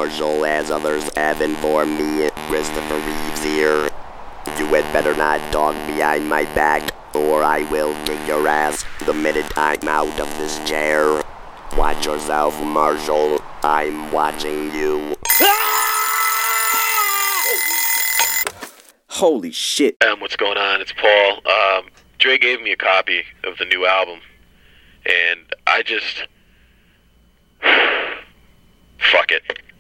Marshall, as others have informed me. Christopher Reeves here. You had better not talk behind my back, or I will kick your ass the minute I'm out of this chair. Watch yourself, Marshall. I'm watching you. Holy shit. What's going on? It's Paul. Dre gave me a copy of the new album, and I just... fuck it.